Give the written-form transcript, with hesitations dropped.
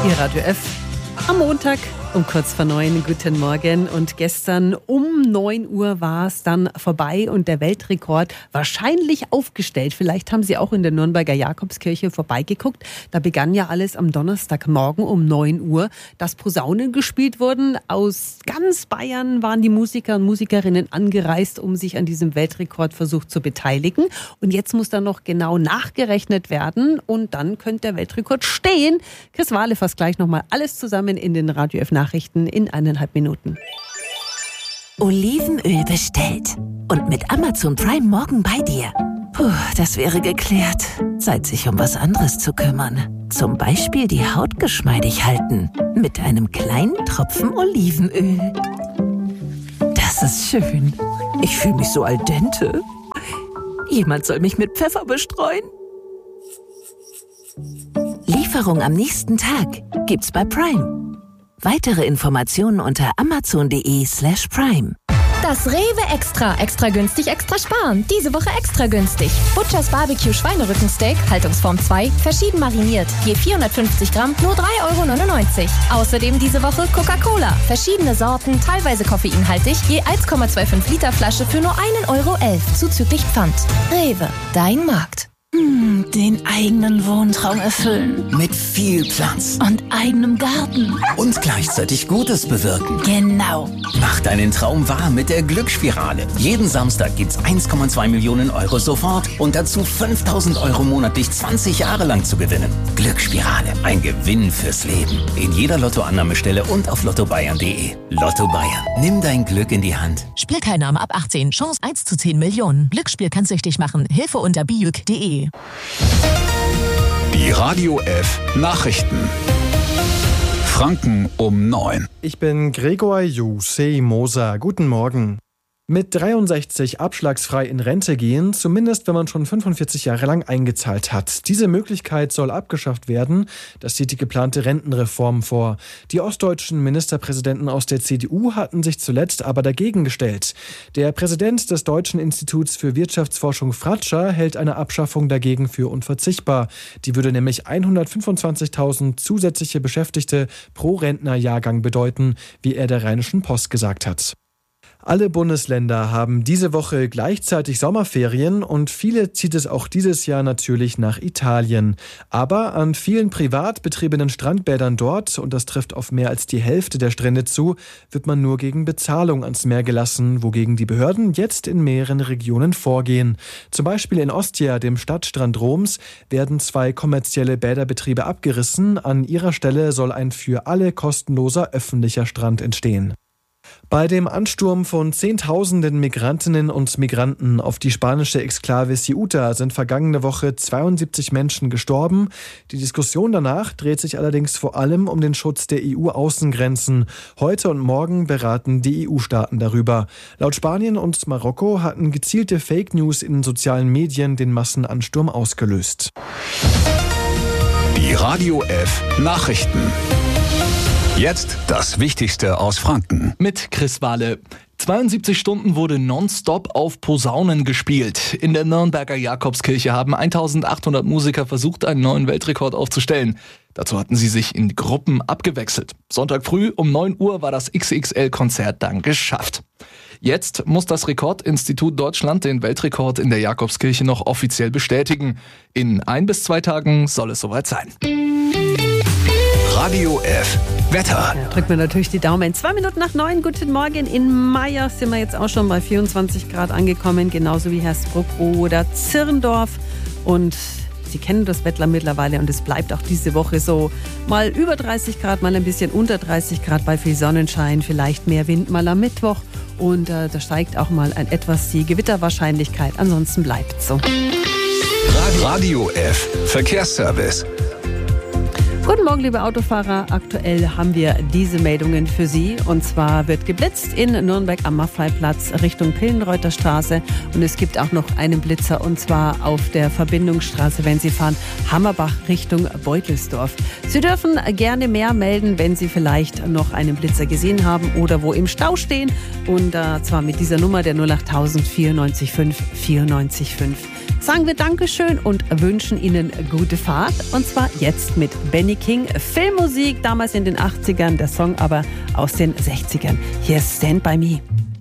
Ihr Radio F am Montag um kurz vor 9. Guten Morgen. Und gestern um 9 Uhr war es dann vorbei und der Weltrekord wahrscheinlich aufgestellt. Vielleicht haben Sie auch in der Nürnberger Jakobskirche vorbeigeguckt. Da begann ja alles am Donnerstagmorgen um 9 Uhr, dass Posaunen gespielt wurden. Aus ganz Bayern waren die Musiker und Musikerinnen angereist, um sich an diesem Weltrekordversuch zu beteiligen. Und jetzt muss dann noch genau nachgerechnet werden und dann könnte der Weltrekord stehen. Chris Wahle fasst gleich nochmal alles zusammen in den Radio F Nachrichten in 1,5 Minuten. Olivenöl bestellt. Und mit Amazon Prime morgen bei dir. Puh, das wäre geklärt. Zeit, sich um was anderes zu kümmern. Zum Beispiel die Haut geschmeidig halten. Mit einem kleinen Tropfen Olivenöl. Das ist schön. Ich fühle mich so al dente. Jemand soll mich mit Pfeffer bestreuen. Lieferung am nächsten Tag gibt's bei Prime. Weitere Informationen unter amazon.de/prime. Das Rewe Extra günstig, extra sparen. Diese Woche extra günstig. Butchers Barbecue Schweinerückensteak, Haltungsform 2, verschieden mariniert. Je 450 Gramm, nur 3,99 €. Außerdem diese Woche Coca-Cola. Verschiedene Sorten, teilweise koffeinhaltig, je 1,25 Liter Flasche für nur 1,11 € zuzüglich Pfand. Rewe, dein Markt. Den eigenen Wohntraum erfüllen. Mit viel Platz. Und eigenem Garten. Und gleichzeitig Gutes bewirken. Genau. Mach deinen Traum wahr mit der Glücksspirale. Jeden Samstag gibt's 1,2 Millionen € sofort und dazu 5.000 € monatlich 20 Jahre lang zu gewinnen. Glücksspirale, ein Gewinn fürs Leben. In jeder Lottoannahmestelle und auf lottobayern.de. Lotto Bayern, nimm dein Glück in die Hand. Spielteilnahme ab 18. Chance 1 zu 10 Millionen. Glücksspiel kann süchtig machen. Hilfe unter bijuk.de. Die Radio F Nachrichten. Franken um 9. Ich bin Gregor Jose Moser. Guten Morgen. Mit 63 abschlagsfrei in Rente gehen, zumindest wenn man schon 45 Jahre lang eingezahlt hat. Diese Möglichkeit soll abgeschafft werden. Das sieht die geplante Rentenreform vor. Die ostdeutschen Ministerpräsidenten aus der CDU hatten sich zuletzt aber dagegen gestellt. Der Präsident des Deutschen Instituts für Wirtschaftsforschung Fratscher hält eine Abschaffung dagegen für unverzichtbar. Die würde nämlich 125.000 zusätzliche Beschäftigte pro Rentnerjahrgang bedeuten, wie er der Rheinischen Post gesagt hat. Alle Bundesländer haben diese Woche gleichzeitig Sommerferien und viele zieht es auch dieses Jahr natürlich nach Italien. Aber an vielen privat betriebenen Strandbädern dort, und das trifft auf mehr als die Hälfte der Strände zu, wird man nur gegen Bezahlung ans Meer gelassen, wogegen die Behörden jetzt in mehreren Regionen vorgehen. Zum Beispiel in Ostia, dem Stadtstrand Roms, werden 2 kommerzielle Bäderbetriebe abgerissen. An ihrer Stelle soll ein für alle kostenloser öffentlicher Strand entstehen. Bei dem Ansturm von Zehntausenden Migrantinnen und Migranten auf die spanische Exklave Ceuta sind vergangene Woche 72 Menschen gestorben. Die Diskussion danach dreht sich allerdings vor allem um den Schutz der EU-Außengrenzen. Heute und morgen beraten die EU-Staaten darüber. Laut Spanien und Marokko hatten gezielte Fake News in den sozialen Medien den Massenansturm ausgelöst. Die Radio F Nachrichten. Jetzt das Wichtigste aus Franken. Mit Chris Wahle. 72 Stunden wurde nonstop auf Posaunen gespielt. In der Nürnberger Jakobskirche haben 1800 Musiker versucht, einen neuen Weltrekord aufzustellen. Dazu hatten sie sich in Gruppen abgewechselt. Sonntag früh um 9 Uhr war das XXL-Konzert dann geschafft. Jetzt muss das Rekordinstitut Deutschland den Weltrekord in der Jakobskirche noch offiziell bestätigen. In 1 bis 2 Tagen soll es soweit sein. Radio F Wetter. Ja, drücken wir natürlich die Daumen. 2 Minuten nach 9. Guten Morgen. In Meier sind wir jetzt auch schon bei 24 Grad angekommen, genauso wie Hersbruck oder Zirndorf. Und Sie kennen das Wetter mittlerweile und es bleibt auch diese Woche so. Mal über 30 Grad, mal ein bisschen unter 30 Grad bei viel Sonnenschein, vielleicht mehr Wind mal am Mittwoch. Und da steigt auch mal etwas die Gewitterwahrscheinlichkeit. Ansonsten bleibt es so. Radio F Verkehrsservice. Guten Morgen, liebe Autofahrer. Aktuell haben wir diese Meldungen für Sie. Und zwar wird geblitzt in Nürnberg am Maffeiplatz Richtung Pillenreuther Straße. Und es gibt auch noch einen Blitzer, und zwar auf der Verbindungsstraße, wenn Sie fahren, Hammerbach Richtung Beutelsdorf. Sie dürfen gerne mehr melden, wenn Sie vielleicht noch einen Blitzer gesehen haben oder wo im Stau stehen. Und zwar mit dieser Nummer der 08000 94 5 94 5. sagen wir Dankeschön und wünschen Ihnen gute Fahrt. Und zwar jetzt mit Benny King. Filmmusik damals in den 80ern, der Song aber aus den 60ern. Hier ist Stand By Me.